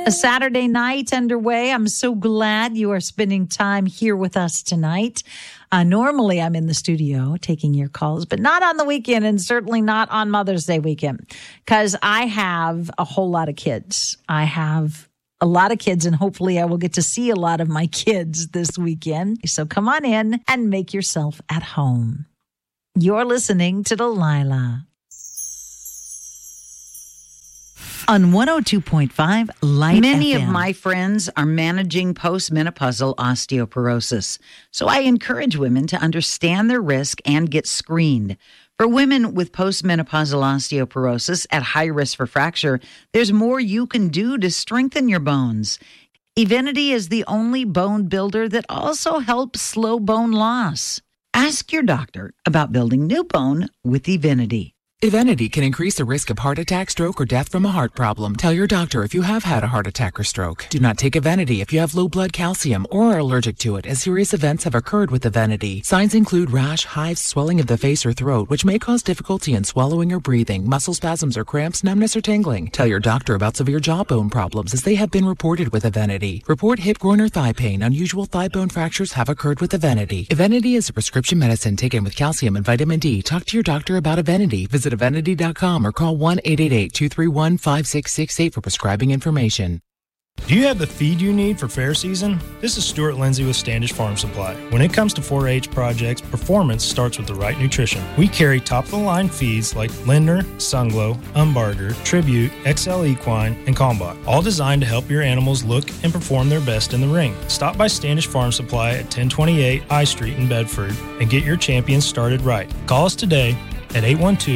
A Saturday night underway. I'm so glad you are spending time here with us tonight. Normally, I'm in the studio taking your calls, but not on the weekend and certainly not on Mother's Day weekend because I have a whole lot of kids. I have a lot of kids, and hopefully I will get to see a lot of my kids this weekend. So come on in and make yourself at home. You're listening to Delilah on 102.5 Light Many FM. of my friends are managing postmenopausal osteoporosis, so I encourage women to understand their risk and get screened. For women with postmenopausal osteoporosis at high risk for fracture, there's more you can do to strengthen your bones. Evenity is the only bone builder that also helps slow bone loss. Ask your doctor about building new bone with Evenity. Evenity can increase the risk of heart attack, stroke, or death from a heart problem. Tell your doctor if you have had a heart attack or stroke. Do not take Evenity if you have low blood calcium or are allergic to it, as serious events have occurred with Evenity. Signs include rash, hives, swelling of the face or throat, which may cause difficulty in swallowing or breathing, muscle spasms or cramps, numbness or tingling. Tell your doctor about severe jawbone problems, as they have been reported with Evenity. Report hip, groin, or thigh pain. Unusual thigh bone fractures have occurred with Evenity. Evenity is a prescription medicine taken with calcium and vitamin D. Talk to your doctor about Evenity. Visit Evenity.com or call 1-888-231-5668 for prescribing information. Do you have the feed you need for fair season? This is Stuart Lindsay with Standish Farm Supply. When it comes to 4-H projects, performance starts with the right nutrition. We carry top-of-the-line feeds like Lindner, Sunglow, Umbarger, Tribute, XL Equine, and Combot, all designed to help your animals look and perform their best in the ring. Stop by Standish Farm Supply at 1028 I Street in Bedford and get your champions started right. Call us today at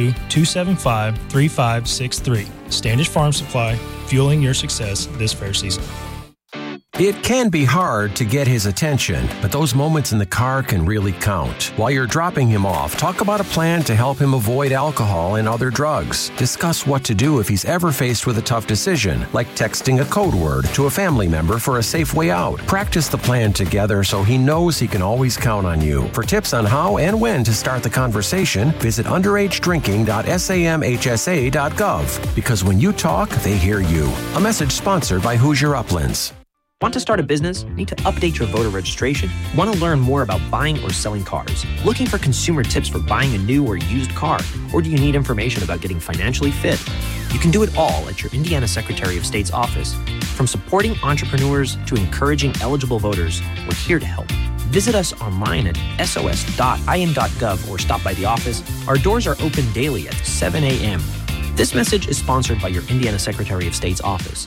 812-275-3563. Standish Farm Supply, fueling your success this fair season. It can be hard to get his attention, but those moments in the car can really count. While you're dropping him off, talk about a plan to help him avoid alcohol and other drugs. Discuss what to do if he's ever faced with a tough decision, like texting a code word to a family member for a safe way out. Practice the plan together so he knows he can always count on you. For tips on how and when to start the conversation, visit underagedrinking.samhsa.gov. Because when you talk, they hear you. A message sponsored by Hoosier Uplands. Want to start a business? Need to update your voter registration? Want to learn more about buying or selling cars? Looking for consumer tips for buying a new or used car? Or do you need information about getting financially fit? You can do it all at your Indiana Secretary of State's office. From supporting entrepreneurs to encouraging eligible voters, we're here to help. Visit us online at sos.in.gov or stop by the office. Our doors are open daily at 7 a.m. This message is sponsored by your Indiana Secretary of State's office.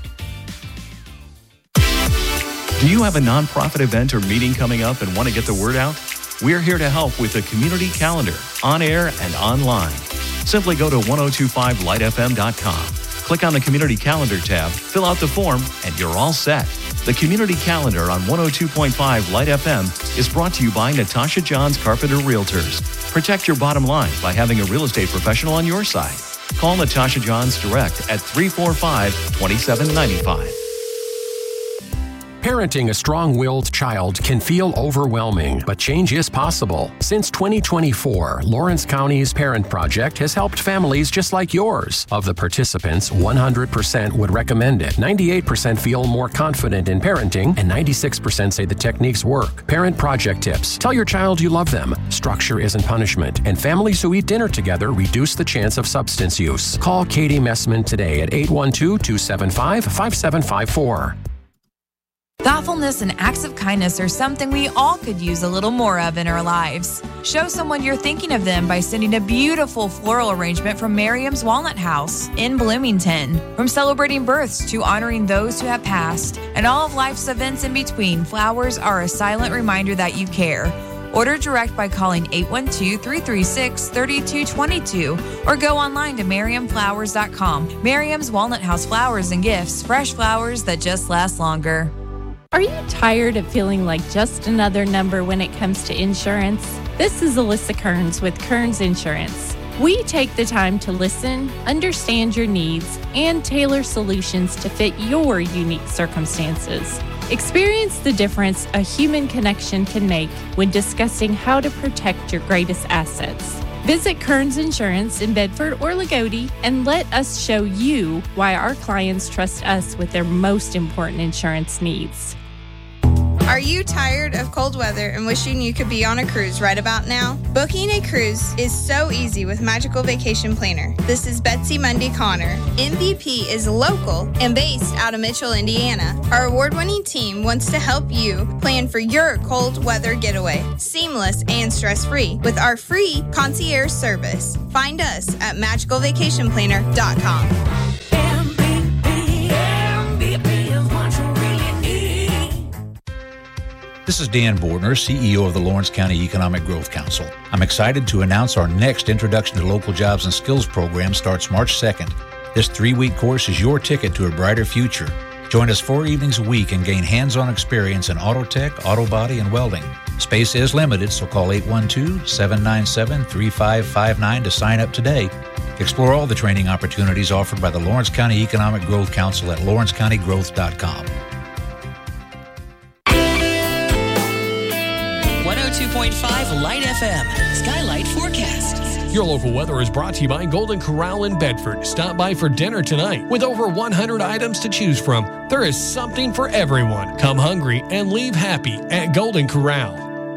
Do you have a nonprofit event or meeting coming up and want to get the word out? We're here to help with a community calendar, on air and online. Simply go to 1025lightfm.com. Click on the Community Calendar tab, fill out the form, and you're all set. The Community Calendar on 102.5 Light FM is brought to you by Natasha Johns Carpenter Realtors. Protect your bottom line by having a real estate professional on your side. Call Natasha Johns direct at 345-2795. Parenting a strong-willed child can feel overwhelming, but change is possible. Since 2024, Lawrence County's Parent Project has helped families just like yours. Of the participants, 100% would recommend it. 98% feel more confident in parenting, and 96% say the techniques work. Parent Project tips. Tell your child you love them. Structure isn't punishment, and families who eat dinner together reduce the chance of substance use. Call Katie Messman today at 812-275-5754. Thoughtfulness and acts of kindness are something we all could use a little more of in our lives. Show someone you're thinking of them by sending a beautiful floral arrangement from Miriam's Walnut House in Bloomington. From celebrating births to honoring those who have passed, and all of life's events in between, flowers are a silent reminder that you care. Order direct by calling 812-336-3222 or go online to miriamflowers.com. Miriam's Walnut House Flowers and Gifts, fresh flowers that just last longer. Are you tired of feeling like just another number when it comes to insurance? This is Alyssa Kearns with Kearns Insurance. We take the time to listen, understand your needs, and tailor solutions to fit your unique circumstances. Experience the difference a human connection can make when discussing how to protect your greatest assets. Visit Kearns Insurance in Bedford or Lagodi and let us show you why our clients trust us with their most important insurance needs. Are you tired of cold weather and wishing you could be on a cruise right about now? Booking a cruise is so easy with Magical Vacation Planner. This is Betsy Mundy Connor. MVP is local and based out of Mitchell, Indiana. Our award-winning team wants to help you plan for your cold weather getaway, seamless and stress-free, with our free concierge service. Find us at magicalvacationplanner.com. This is Dan Bordner, CEO of the Lawrence County Economic Growth Council. I'm excited to announce our next Introduction to Local Jobs and Skills program starts March 2nd. This 3-week course is your ticket to a brighter future. Join us 4 evenings a week and gain hands-on experience in auto tech, auto body, and welding. Space is limited, so call 812-797-3559 to sign up today. Explore all the training opportunities offered by the Lawrence County Economic Growth Council at lawrencecountygrowth.com. 102.5 Light FM, Skylight Forecast. Your local weather is brought to you by Golden Corral in Bedford. Stop by for dinner tonight. With over 100 items to choose from, there is something for everyone. Come hungry and leave happy at Golden Corral.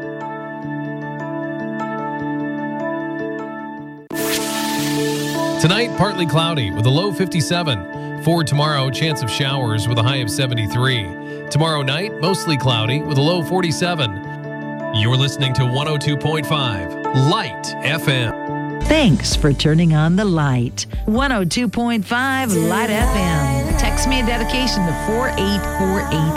Tonight, partly cloudy with a low 57. For tomorrow, chance of showers with a high of 73. Tomorrow night, mostly cloudy with a low 47. You're listening to 102.5 Light FM. Thanks for turning on the light. 102.5 Light FM. Text me a dedication to 4848.